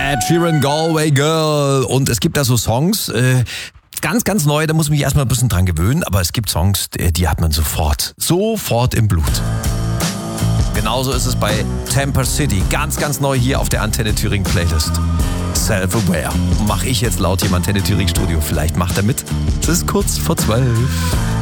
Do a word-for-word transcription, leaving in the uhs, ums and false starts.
Ed Sheeran, Galway Girl. Und es gibt da so Songs, äh, ganz, ganz neu, da muss ich mich erstmal ein bisschen dran gewöhnen, aber es gibt Songs, die hat man sofort, sofort im Blut. Genauso ist es bei Tampa City, ganz, ganz neu hier auf der Antenne Thüringen Playlist. Self-Aware. Mach ich jetzt laut hier im Antenne Thüringen Studio, vielleicht macht er mit. Es ist kurz vor zwölf.